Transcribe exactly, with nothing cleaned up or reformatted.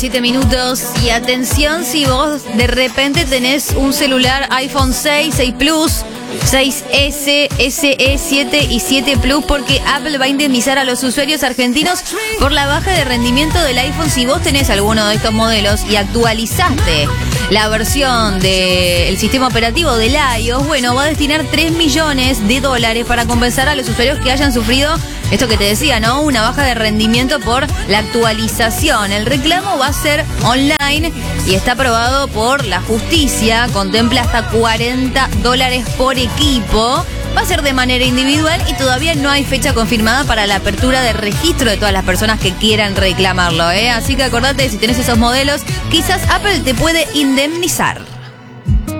Siete minutos y atención si vos de repente tenés un celular iPhone seis, seis Plus, seis ese, ese e siete y siete Plus, porque Apple va a indemnizar a los usuarios argentinos por la baja de rendimiento del iPhone. Si vos tenés alguno de estos modelos y actualizaste la versión del sistema operativo del iOS, bueno, va a destinar tres millones de dólares para compensar a los usuarios que hayan sufrido esto que te decía, ¿no? Una baja de rendimiento por la actualización. El reclamo va a ser online y está aprobado por la justicia. Contempla hasta cuarenta dólares por equipo. Va a ser de manera individual y todavía no hay fecha confirmada para la apertura de registro de todas las personas que quieran reclamarlo, ¿eh? Así que acordate, si tenés esos modelos, quizás Apple te puede indemnizar.